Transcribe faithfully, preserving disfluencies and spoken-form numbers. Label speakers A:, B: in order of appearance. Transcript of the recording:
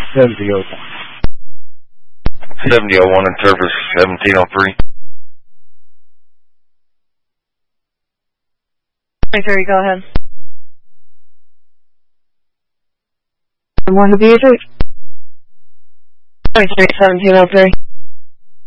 A: seventy oh one.
B: seventy oh one interprets seventeen oh three.
C: twenty-three, go ahead.
D: one to be addressed.
C: twenty-three, seventeen oh three.